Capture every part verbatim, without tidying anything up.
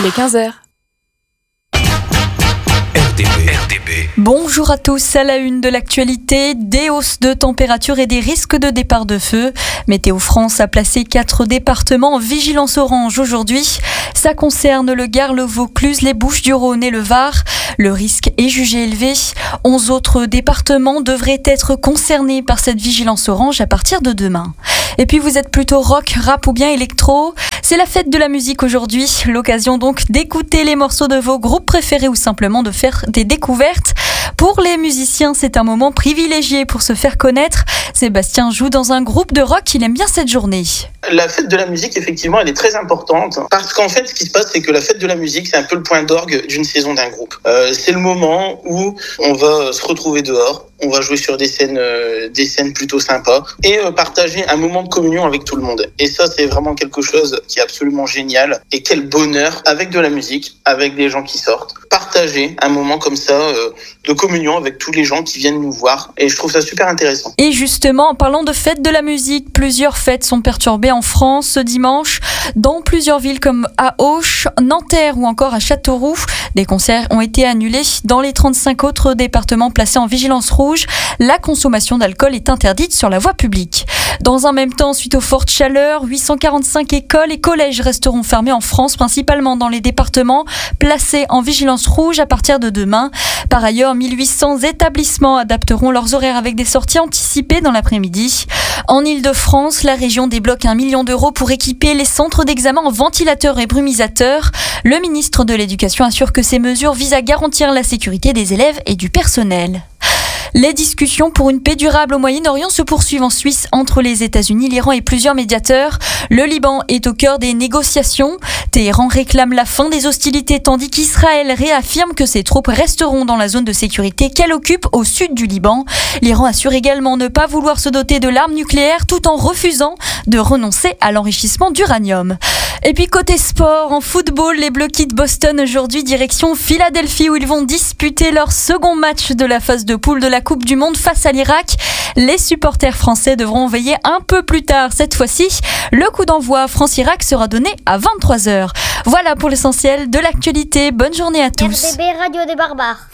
est quinze heures. R D B. R D B. Bonjour à tous, à la une de l'actualité, des hausses de température et des risques de départ de feu. Météo France a placé quatre départements en vigilance orange aujourd'hui. Ça concerne le Gard, le Vaucluse, les Bouches-du-Rhône et le Var. Le risque est jugé élevé. onze autres départements devraient être concernés par cette vigilance orange à partir de demain. Et puis vous êtes plutôt rock, rap ou bien électro? C'est la fête de la musique aujourd'hui, l'occasion donc d'écouter les morceaux de vos groupes préférés ou simplement de faire des découvertes. Pour les musiciens, c'est un moment privilégié pour se faire connaître. Sébastien joue dans un groupe de rock, il aime bien cette journée. La fête de la musique, effectivement, elle est très importante parce qu'en fait, ce qui se passe, c'est que la fête de la musique, c'est un peu le point d'orgue d'une saison d'un groupe. Euh, c'est le moment où on va se retrouver dehors, on va jouer sur des scènes, euh, des scènes plutôt sympas et euh, partager un moment de communion avec tout le monde. Et ça, c'est vraiment quelque chose qui est absolument génial. Et quel bonheur avec de la musique, avec des gens qui sortent, partager un moment comme ça euh, de communion avec tous les gens qui viennent nous voir. Et je trouve ça super intéressant. Et justement, en parlant de fête de la musique, plusieurs fêtes sont perturbées en France ce dimanche. Dans plusieurs villes comme à Auch, Nanterre ou encore à Châteauroux, des concerts ont été annulés. Dans les trente-cinq autres départements placés en vigilance rouge, la consommation d'alcool est interdite sur la voie publique. Dans un même temps, suite aux fortes chaleurs, huit cent quarante-cinq écoles et collèges resteront fermés en France, principalement dans les départements placés en vigilance rouge à partir de demain. Par ailleurs, mille huit cents établissements adapteront leurs horaires avec des sorties anticipées dans l'après-midi. En Île-de-France, la région débloque un million d'euros pour équiper les centres d'examen en ventilateurs et brumisateurs. Le ministre de l'Éducation assure que ces mesures visent à garantir la sécurité des élèves et du personnel. Les discussions pour une paix durable au Moyen-Orient se poursuivent en Suisse entre les États-Unis, l'Iran et plusieurs médiateurs. Le Liban est au cœur des négociations. Téhéran réclame la fin des hostilités tandis qu'Israël réaffirme que ses troupes resteront dans la zone de sécurité qu'elle occupe au sud du Liban. L'Iran assure également ne pas vouloir se doter de l'arme nucléaire tout en refusant de renoncer à l'enrichissement d'uranium. Et puis côté sport, en football, les Bleus quittent Boston aujourd'hui direction Philadelphie où ils vont disputer leur second match de la phase de poule de la Coupe du Monde face à l'Irak. Les supporters français devront veiller un peu plus tard cette fois-ci. Le coup d'envoi France-Irak sera donné à vingt-trois heures. Voilà pour l'essentiel de l'actualité. Bonne journée à tous. R D B Radio des Barbares.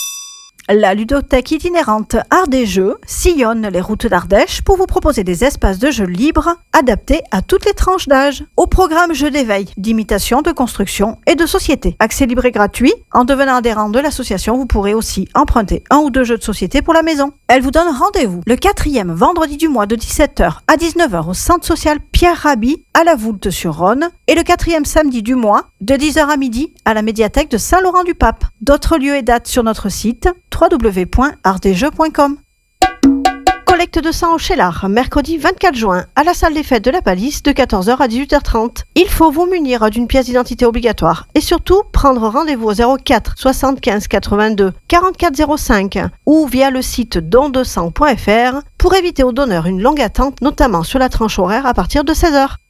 La ludothèque itinérante Art des Jeux sillonne les routes d'Ardèche pour vous proposer des espaces de jeux libres adaptés à toutes les tranches d'âge. Au programme jeux d'éveil, d'imitation, de construction et de société. Accès libre et gratuit. En devenant adhérent de l'association, vous pourrez aussi emprunter un ou deux jeux de société pour la maison. Elle vous donne rendez-vous le quatrième vendredi du mois de dix-sept heures à dix-neuf heures au centre social Pierre Rabhi à la Voulte-sur-Rhône et le quatrième samedi du mois de dix heures à midi à la médiathèque de Saint-Laurent-du-Pape. D'autres lieux et dates sur notre site w w w point art des jeux point com. Collecte de sang au Cheylard, mercredi vingt-quatre juin, à la salle des fêtes de la Palisse, de quatorze heures à dix-huit heures trente. Il faut vous munir d'une pièce d'identité obligatoire et surtout prendre rendez-vous au zéro quatre soixante-quinze quatre-vingt-deux quarante-quatre zéro cinq ou via le site don de sang point f r pour éviter aux donneurs une longue attente, notamment sur la tranche horaire à partir de seize heures.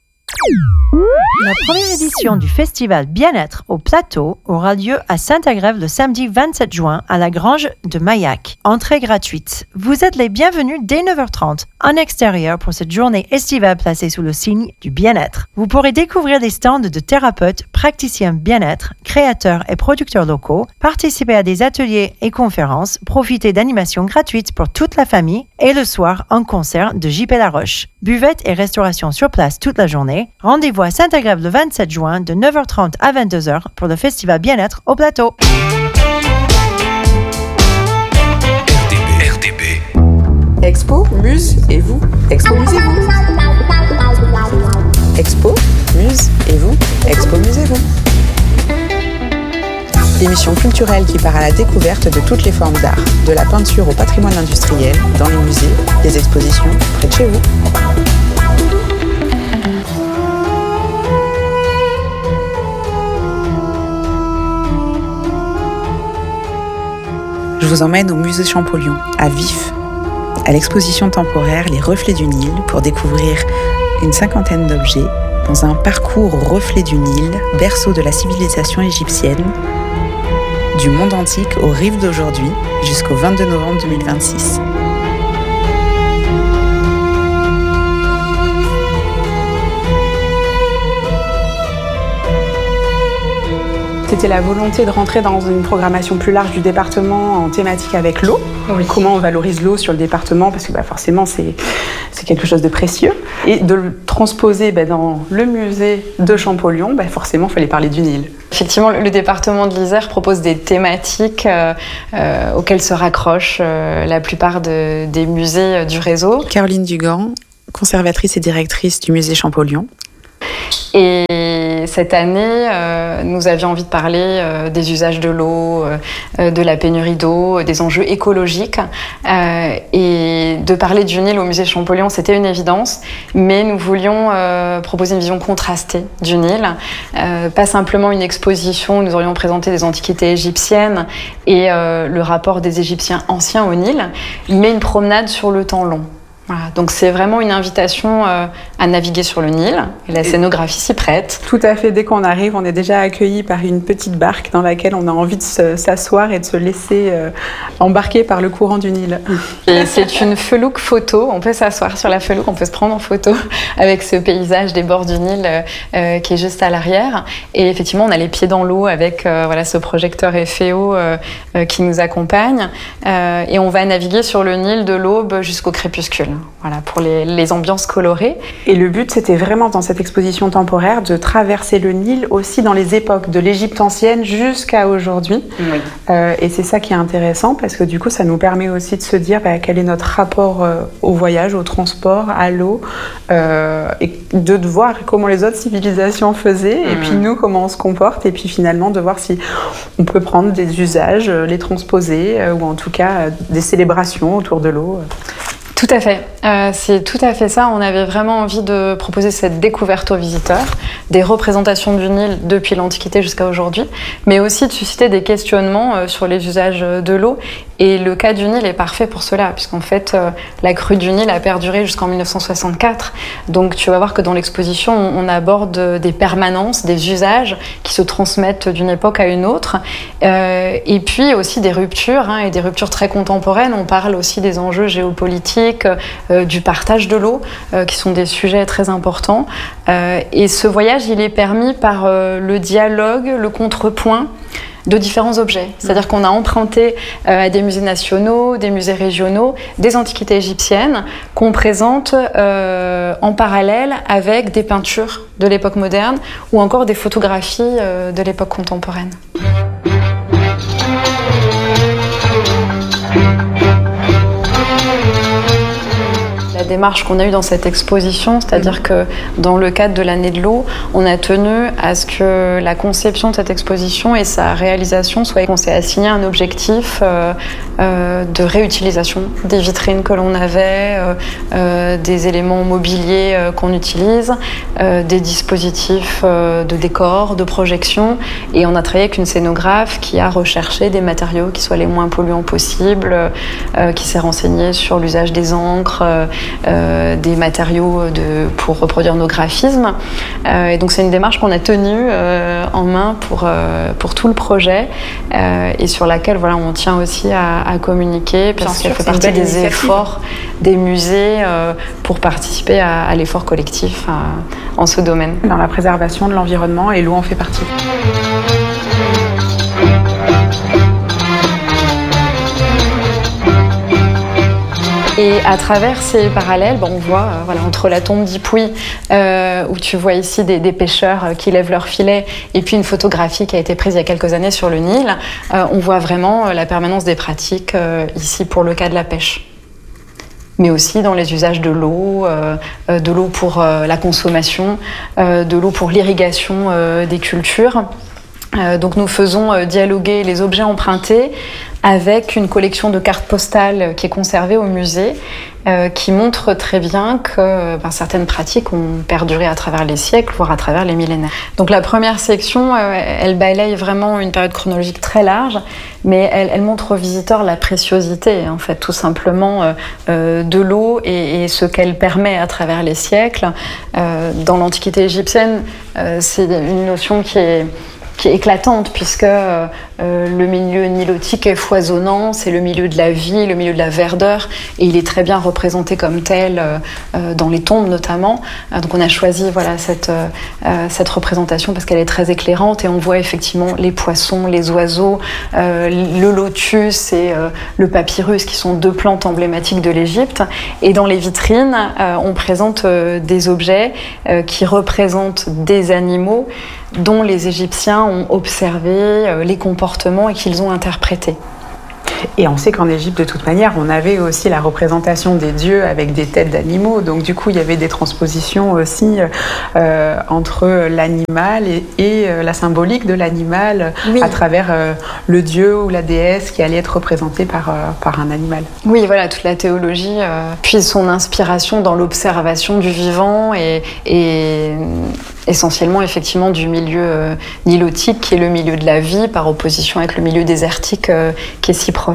La première édition du festival Bien-être au Plateau aura lieu à Saint-Agrève le samedi vingt-sept juin à la Grange de Maillac. Entrée gratuite. Vous êtes les bienvenus dès neuf heures trente en extérieur pour cette journée estivale placée sous le signe du bien-être. Vous pourrez découvrir des stands de thérapeutes, praticiens bien-être, créateurs et producteurs locaux, participer à des ateliers et conférences, profiter d'animations gratuites pour toute la famille et le soir un concert de J P Laroche. Buvette et restauration sur place toute la journée. Rendez-vous à Saint-Agrève le vingt-sept juin de neuf heures trente à vingt-deux heures pour le festival Bien-être au Plateau. R D B. R D B. Expo, Muse et vous. Expo, musez-vous. Expo, Muse et vous. Expo, musez-vous. L'émission culturelle qui part à la découverte de toutes les formes d'art, de la peinture au patrimoine industriel, dans les musées, les expositions, près de chez vous. Je vous emmène au musée Champollion, à Vif, à l'exposition temporaire Les Reflets du Nil, pour découvrir une cinquantaine d'objets dans un parcours aux reflets du Nil, berceau de la civilisation égyptienne, du monde antique aux rives d'aujourd'hui, jusqu'au vingt-deux novembre deux mille vingt-six. C'était la volonté de rentrer dans une programmation plus large du département en thématique avec l'eau. Oui. Comment on valorise l'eau sur le département, parce que bah, forcément c'est, c'est quelque chose de précieux. Et de le transposer bah, dans le musée de Champollion, bah, forcément il fallait parler du Nil. Effectivement, le département de l'Isère propose des thématiques euh, euh, auxquelles se raccrochent euh, la plupart de, des musées euh, du réseau. Caroline Dugan, conservatrice et directrice du musée Champollion. Et cette année, euh, nous avions envie de parler euh, des usages de l'eau, euh, de la pénurie d'eau, des enjeux écologiques. Euh, et de parler du Nil au musée Champollion, c'était une évidence. Mais nous voulions euh, proposer une vision contrastée du Nil. Euh, pas simplement une exposition où nous aurions présenté des antiquités égyptiennes et euh, le rapport des Égyptiens anciens au Nil, mais une promenade sur le temps long. Voilà, donc c'est vraiment une invitation euh, à naviguer sur le Nil, et la scénographie s'y prête. Tout à fait, dès qu'on arrive, on est déjà accueilli par une petite barque dans laquelle on a envie de se, s'asseoir et de se laisser euh, embarquer par le courant du Nil. Et c'est une felouque photo, on peut s'asseoir sur la felouque, on peut se prendre en photo avec ce paysage des bords du Nil euh, qui est juste à l'arrière. Et effectivement, on a les pieds dans l'eau avec euh, voilà, ce projecteur Ephéo euh, euh, qui nous accompagne. Euh, et on va naviguer sur le Nil de l'aube jusqu'au crépuscule. Voilà, pour les, les ambiances colorées. Et le but, c'était vraiment dans cette exposition temporaire de traverser le Nil aussi dans les époques de l'Égypte ancienne jusqu'à aujourd'hui. Oui. Euh, et c'est ça qui est intéressant parce que du coup, ça nous permet aussi de se dire bah, quel est notre rapport euh, au voyage, au transport, à l'eau, euh, et de, de voir comment les autres civilisations faisaient, mmh. et puis nous, comment on se comporte, et puis finalement de voir si on peut prendre des usages, les transposer, euh, ou en tout cas euh, des célébrations autour de l'eau. Tout à fait, euh, c'est tout à fait ça. On avait vraiment envie de proposer cette découverte aux visiteurs, des représentations du Nil depuis l'Antiquité jusqu'à aujourd'hui, mais aussi de susciter des questionnements euh, sur les usages de l'eau. Et le cas du Nil est parfait pour cela, puisqu'en fait, euh, la crue du Nil a perduré jusqu'en mille neuf cent soixante-quatre. Donc tu vas voir que dans l'exposition, on, on aborde des permanences, des usages qui se transmettent d'une époque à une autre, euh, et puis aussi des ruptures, hein, et des ruptures très contemporaines. On parle aussi des enjeux géopolitiques, Euh, du partage de l'eau, euh, qui sont des sujets très importants. Euh, et ce voyage, il est permis par euh, le dialogue, le contrepoint de différents objets. C'est-à-dire qu'on a emprunté euh, à des musées nationaux, des musées régionaux, des antiquités égyptiennes qu'on présente euh, en parallèle avec des peintures de l'époque moderne ou encore des photographies euh, de l'époque contemporaine. La démarche qu'on a eue dans cette exposition, c'est-à-dire que dans le cadre de l'année de l'eau, on a tenu à ce que la conception de cette exposition et sa réalisation soient, qu'on s'est assigné un objectif euh, euh, de réutilisation des vitrines que l'on avait, euh, euh, des éléments mobiliers euh, qu'on utilise, euh, des dispositifs euh, de décor, de projection, et on a travaillé avec une scénographe qui a recherché des matériaux qui soient les moins polluants possibles, euh, qui s'est renseignée sur l'usage des encres, euh, Euh, des matériaux de, pour reproduire nos graphismes. Euh, et donc c'est une démarche qu'on a tenue euh, en main pour, euh, pour tout le projet euh, et sur laquelle voilà, on tient aussi à, à communiquer, parce qu'elle fait partie des efforts des musées euh, pour participer à, à l'effort collectif à, en ce domaine. Dans la préservation de l'environnement, et l'eau en fait partie. Et à travers ces parallèles, ben on voit euh, voilà, entre la tombe d'Ipuy, euh, où tu vois ici des, des pêcheurs euh, qui lèvent leurs filets, et puis une photographie qui a été prise il y a quelques années sur le Nil, euh, on voit vraiment euh, la permanence des pratiques euh, ici pour le cas de la pêche. Mais aussi dans les usages de l'eau, euh, de l'eau pour euh, la consommation, euh, de l'eau pour l'irrigation euh, des cultures. Euh, donc nous faisons euh, dialoguer les objets empruntés avec une collection de cartes postales qui est conservée au musée, euh, qui montre très bien que ben, certaines pratiques ont perduré à travers les siècles, voire à travers les millénaires. Donc la première section, euh, elle balaye vraiment une période chronologique très large, mais elle, elle montre aux visiteurs la préciosité, en fait, tout simplement euh, euh, de l'eau et, et ce qu'elle permet à travers les siècles. Euh, dans l'Antiquité égyptienne, euh, c'est une notion qui est qui est éclatante, puisque euh, le milieu nilotique est foisonnant, c'est le milieu de la vie, le milieu de la verdeur, et il est très bien représenté comme tel euh, dans les tombes notamment. Euh, donc on a choisi voilà, cette, euh, cette représentation parce qu'elle est très éclairante, et on voit effectivement les poissons, les oiseaux, euh, le lotus et euh, le papyrus, qui sont deux plantes emblématiques de l'Égypte. Et dans les vitrines, euh, on présente euh, des objets euh, qui représentent des animaux dont les Égyptiens ont observé euh, les comportements et qu'ils ont interprétés. Et on sait qu'en Égypte, de toute manière, on avait aussi la représentation des dieux avec des têtes d'animaux. Donc du coup, il y avait des transpositions aussi euh, entre l'animal et, et euh, la symbolique de l'animal, oui, à travers euh, le dieu ou la déesse qui allait être représentée par, euh, par un animal. Oui, voilà, toute la théologie euh, puise son inspiration dans l'observation du vivant et, et essentiellement effectivement du milieu euh, nilotique, qui est le milieu de la vie, par opposition avec le milieu désertique euh, qui est si proche.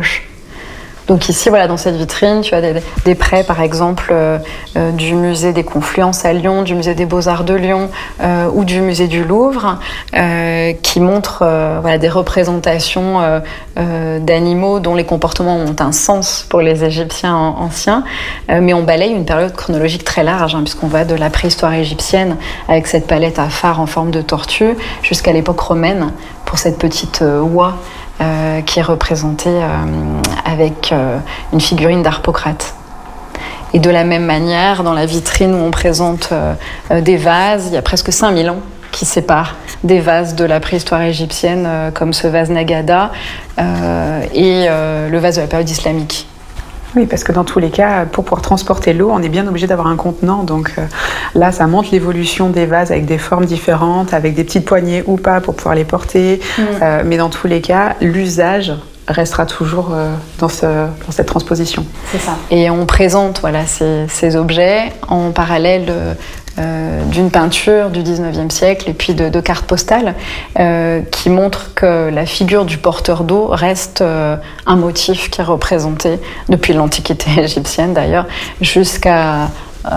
Donc ici, voilà, dans cette vitrine, tu as des, des prêts, par exemple, euh, euh, du musée des Confluences à Lyon, du musée des Beaux-Arts de Lyon euh, ou du musée du Louvre, euh, qui montrent euh, voilà, des représentations euh, euh, d'animaux dont les comportements ont un sens pour les Égyptiens anciens. Euh, mais on balaye une période chronologique très large, hein, puisqu'on va de la préhistoire égyptienne, avec cette palette à phare en forme de tortue, jusqu'à l'époque romaine, pour cette petite euh, oie Euh, qui est représentée euh, avec euh, une figurine d'Harpocrate. Et de la même manière, dans la vitrine où on présente euh, euh, des vases, il y a presque cinq mille ans qui séparent des vases de la préhistoire égyptienne, euh, comme ce vase Nagada euh, et euh, le vase de la période islamique. Oui, parce que dans tous les cas, pour pouvoir transporter l'eau, on est bien obligé d'avoir un contenant. Donc euh, là, ça montre l'évolution des vases avec des formes différentes, avec des petites poignées ou pas pour pouvoir les porter. Mmh. Euh, mais dans tous les cas, l'usage restera toujours euh, dans, ce, dans cette transposition. C'est ça. Et on présente voilà, ces, ces objets en parallèle euh, euh, d'une peinture du dix-neuvième siècle et puis de, de cartes postales euh, qui montrent que la figure du porteur d'eau reste euh, un motif qui est représenté depuis l'Antiquité égyptienne d'ailleurs jusqu'à euh,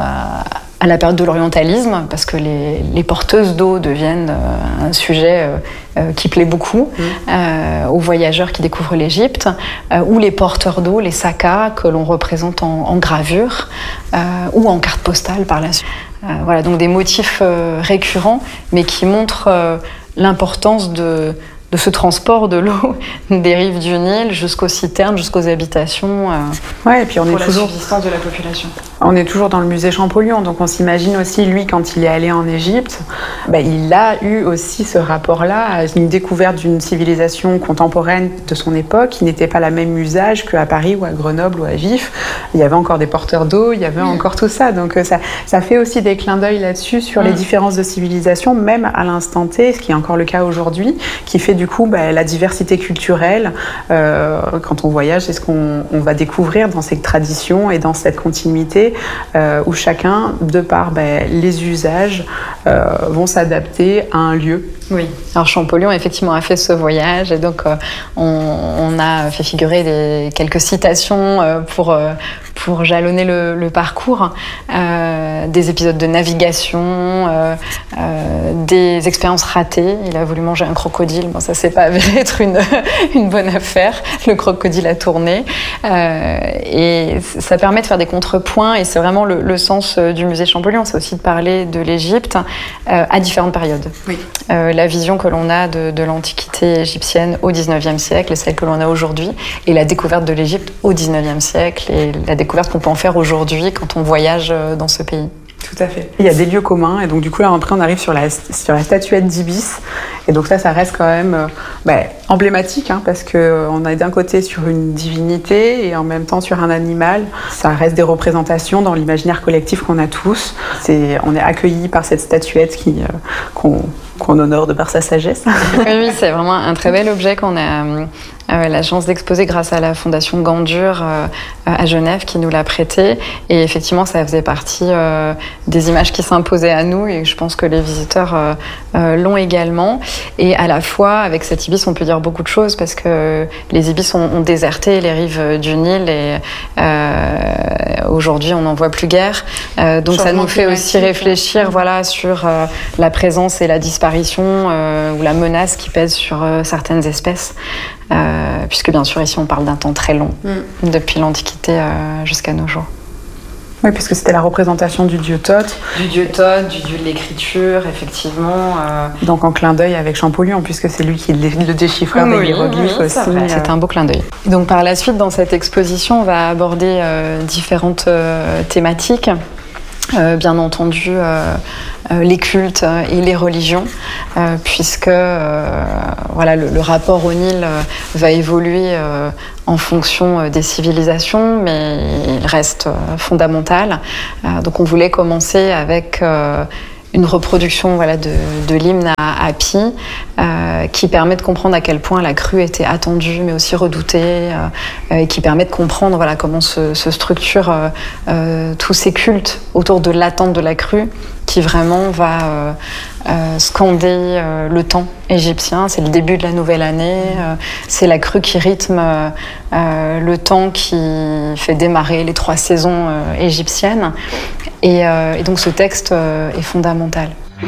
à la période de l'orientalisme, parce que les, les porteuses d'eau deviennent euh, un sujet euh, euh, qui plaît beaucoup mmh. euh, aux voyageurs qui découvrent l'Égypte, euh, ou les porteurs d'eau, les sakas, que l'on représente en, en gravure euh, ou en carte postale par la suite. Euh, voilà, donc des motifs euh, récurrents, mais qui montrent euh, l'importance de de ce transport de l'eau des rives du Nil jusqu'aux citernes, jusqu'aux habitations, euh, ouais, et puis on est pour toujours, la subsistance de la population. On est toujours dans le musée Champollion, donc on s'imagine aussi, lui, quand il est allé en Égypte, bah, il a eu aussi ce rapport-là à une découverte d'une civilisation contemporaine de son époque qui n'était pas la même usage qu'à Paris ou à Grenoble ou à Vif. Il y avait encore des porteurs d'eau, il y avait mmh. encore tout ça. Donc ça, ça fait aussi des clins d'œil là-dessus sur mmh. les différences de civilisation, même à l'instant T, ce qui est encore le cas aujourd'hui, qui fait du coup bah, la diversité culturelle. Euh, quand on voyage, c'est ce qu'on on va découvrir dans ces traditions et dans cette continuité euh, où chacun, de par bah, les usages, euh, vont s'adapter à un lieu. Oui, alors Champollion effectivement a fait ce voyage et donc euh, on, on a fait figurer des, quelques citations euh, pour, euh, pour jalonner le, le parcours, euh, des épisodes de navigation, euh, euh, des expériences ratées. Il a voulu manger un crocodile, bon ça s'est pas avéré être une, une bonne affaire, le crocodile a tourné euh, et ça permet de faire des contrepoints et c'est vraiment le, le sens du musée Champollion, c'est aussi de parler de l'Égypte euh, à différentes périodes. Oui. Euh, la vision que l'on a de, de l'Antiquité égyptienne au dix-neuvième siècle et celle que l'on a aujourd'hui, et la découverte de l'Égypte au dix-neuvième siècle et la découverte qu'on peut en faire aujourd'hui quand on voyage dans ce pays. Tout à fait. Il y a des lieux communs et donc du coup là après on arrive sur la, sur la statuette d'Ibis et donc ça ça reste quand même euh, bah, emblématique hein, parce qu'on est d'un côté sur une divinité et en même temps sur un animal. Ça reste des représentations dans l'imaginaire collectif qu'on a tous. C'est, on est accueillis par cette statuette qui, euh, qu'on, qu'on honore de par sa sagesse. Oui, oui, c'est vraiment un très bel objet qu'on a euh, la chance d'exposer grâce à la Fondation Gandur euh, à Genève qui nous l'a prêté. Et effectivement, ça faisait partie euh, des images qui s'imposaient à nous et je pense que les visiteurs euh, euh, l'ont également. et à la fois, avec cet ibis, on peut dire beaucoup de choses parce que les ibis ont, ont déserté les rives du Nil et euh, aujourd'hui, on n'en voit plus guère. Euh, donc, Changement ça nous fait aussi réfléchir, hein. voilà, sur euh, la présence et la disparition euh, ou la menace qui pèse sur euh, certaines espèces. Euh, puisque bien sûr, ici, on parle d'un temps très long, mm. depuis l'Antiquité euh, jusqu'à nos jours. Oui, puisque c'était la représentation du dieu Thoth. Du dieu Thoth, du dieu de l'écriture, effectivement. Euh... Donc en clin d'œil avec Champollion, puisque c'est lui qui le déchiffreur oui, des hiéroglyphes oui, aussi. C'était un beau clin d'œil. Donc par la suite, dans cette exposition, on va aborder euh, différentes euh, thématiques. Euh, bien entendu, euh, euh, les cultes et les religions, euh, puisque euh, voilà, le, le rapport au Nil euh, va évoluer euh, en fonction des civilisations, mais il reste euh, fondamental. Euh, donc on voulait commencer avec euh, une reproduction voilà, de, de l'hymne à, à Pi, euh, qui permet de comprendre à quel point la crue était attendue, mais aussi redoutée, euh, et qui permet de comprendre voilà, comment se, se structurent euh, euh, tous ces cultes autour de l'attente de la crue, qui vraiment va euh, euh, scander euh, le temps égyptien. C'est le début de la nouvelle année, euh, c'est la crue qui rythme euh, le temps qui fait démarrer les trois saisons euh, égyptiennes. Et, euh, et donc ce texte euh, est fondamental.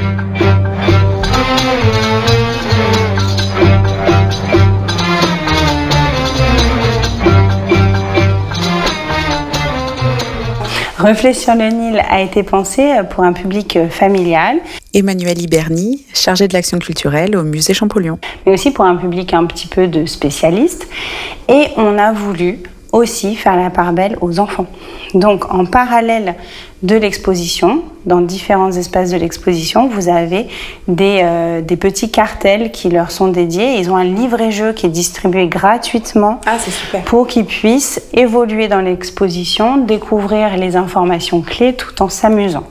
Reflet sur le Nil a été pensé pour un public familial. Emmanuelle Hiberni, chargée de l'action culturelle au musée Champollion. Mais aussi pour un public un petit peu de spécialistes. Et on a voulu aussi faire la part belle aux enfants. Donc en parallèle de l'exposition, dans différents espaces de l'exposition, vous avez des, euh, des petits cartels qui leur sont dédiés. Ils ont un livret-jeu qui est distribué gratuitement ah, c'est super. Pour qu'ils puissent évoluer dans l'exposition, découvrir les informations clés tout en s'amusant.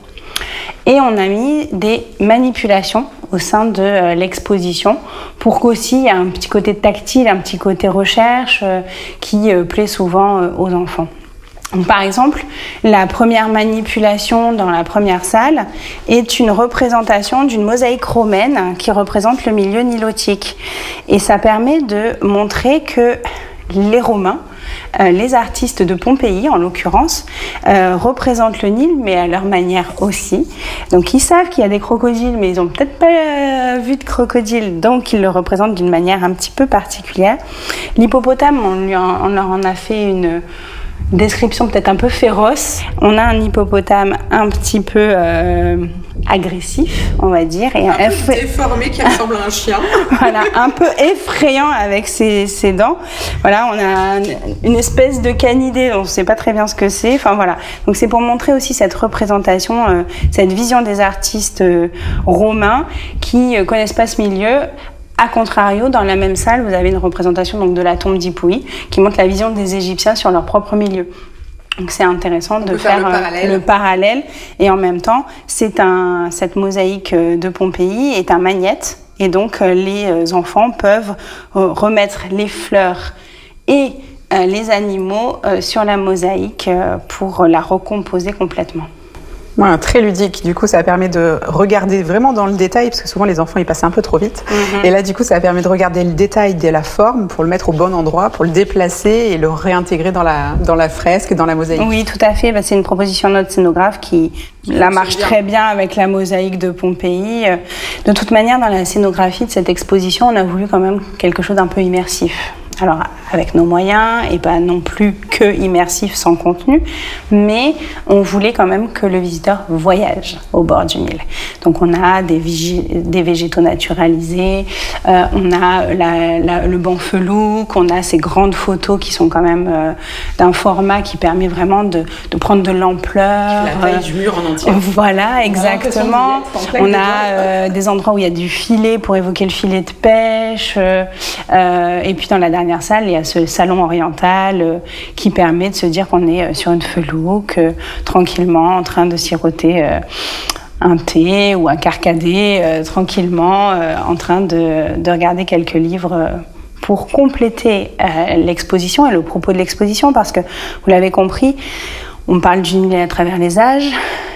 Et on a mis des manipulations au sein de euh, l'exposition pour qu'aussi il y ait un petit côté tactile, un petit côté recherche euh, qui euh, plaît souvent euh, aux enfants. Donc, par exemple, la première manipulation dans la première salle est une représentation d'une mosaïque romaine qui représente le milieu nilotique. Et ça permet de montrer que les Romains, Euh, les artistes de Pompéi, en l'occurrence, euh, représentent le Nil, mais à leur manière aussi. Donc, ils savent qu'il y a des crocodiles, mais ils n'ont peut-être pas euh, vu de crocodile, donc ils le représentent d'une manière un petit peu particulière. L'hippopotame, on, lui en, on leur en a fait une description peut-être un peu féroce. On a un hippopotame un petit peu euh, agressif, on va dire. Et un peu eff... déformé, qui ressemble à un chien. Voilà, un peu effrayant avec ses, ses dents. Voilà, on a une espèce de canidé, on ne sait pas très bien ce que c'est. Enfin voilà, donc c'est pour montrer aussi cette représentation, euh, cette vision des artistes euh, romains qui euh, connaissent pas ce milieu. A contrario, dans la même salle, vous avez une représentation donc, de la tombe d'Ipouï qui montre la vision des Égyptiens sur leur propre milieu. Donc c'est intéressant de faire, faire le, parallèle. le parallèle. Et en même temps, c'est un, cette mosaïque de Pompéi est un magnète. Et donc les enfants peuvent remettre les fleurs et les animaux sur la mosaïque pour la recomposer complètement. Ouais, très ludique. Du coup, ça permet de regarder vraiment dans le détail, parce que souvent les enfants ils passent un peu trop vite. Mm-hmm. Et là, du coup, ça permet de regarder le détail de la forme pour le mettre au bon endroit, pour le déplacer et le réintégrer dans la, dans la fresque, dans la mosaïque. Oui, tout à fait. Bah, c'est une proposition de notre scénographe qui la marche bien. très bien avec la mosaïque de Pompéi. De toute manière, dans la scénographie de cette exposition, on a voulu quand même quelque chose d'un peu immersif. Alors, avec nos moyens, et pas non plus que immersif sans contenu, mais on voulait quand même que le visiteur voyage au bord du Nil. Donc, on a des, vigi- des végétaux naturalisés, euh, on a la, la, le banc felouk, on a ces grandes photos qui sont quand même euh, d'un format qui permet vraiment de, de prendre de l'ampleur. La taille euh, du mur en entier. Voilà, exactement. On a euh, des endroits où il y a du filet pour évoquer le filet de pêche. Euh, euh, et puis, dans la dernière salle, il y a ce salon oriental euh, qui permet de se dire qu'on est euh, sur une felouk, euh, tranquillement, en train de siroter euh, un thé ou un carcadé, euh, tranquillement, euh, en train de, de regarder quelques livres euh, pour compléter euh, l'exposition et le propos de l'exposition, parce que, vous l'avez compris, on parle du Nil à travers les âges,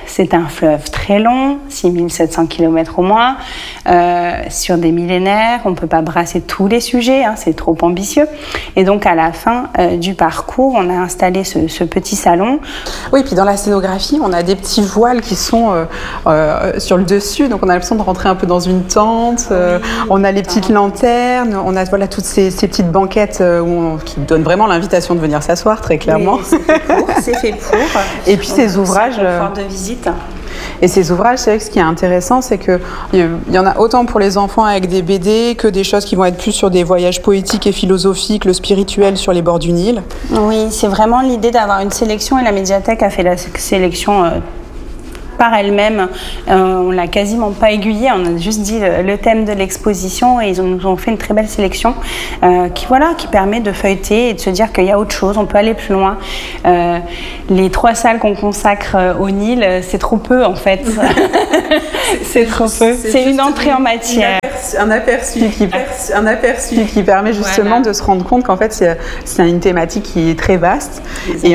c'est un fleuve très long, six mille sept cents kilomètres au moins, euh, sur des millénaires. On ne peut pas brasser tous les sujets, hein, c'est trop ambitieux. Et donc, à la fin euh, du parcours, on a installé ce, ce petit salon. Oui, puis dans la scénographie, on a des petits voiles qui sont euh, euh, sur le dessus. Donc, on a l'impression de rentrer un peu dans une tente. Euh, oui, on a les petites lanternes. On a voilà, toutes ces, ces petites banquettes euh, où on, qui donnent vraiment l'invitation de venir s'asseoir, très clairement. Oui, c'est fait pour. C'est fait pour. Et puis, ces ouvrages... Confort de visite. Et ces ouvrages, c'est vrai que ce qui est intéressant, c'est qu'il y en a autant pour les enfants avec des B D que des choses qui vont être plus sur des voyages poétiques et philosophiques, le spirituel sur les bords du Nil. Oui, c'est vraiment l'idée d'avoir une sélection et la médiathèque a fait la sélection euh, par elle-même. Euh, on l'a quasiment pas aiguillé, on a juste dit le, le thème de l'exposition et ils ont, nous ont fait une très belle sélection euh, qui, voilà, qui permet de feuilleter et de se dire qu'il y a autre chose, on peut aller plus loin. Euh, les trois salles qu'on consacre au Nil, c'est trop peu en fait. c'est trop peu. C'est, c'est une entrée en matière. Un aperçu, qui, un aperçu qui permet justement voilà. de se rendre compte qu'en fait c'est, c'est une thématique qui est très vaste. Et